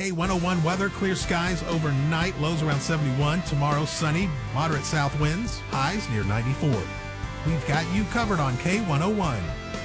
K101 weather, clear skies overnight, lows around 71. Tomorrow, sunny, moderate south winds, highs near 94. We've got you covered on K101.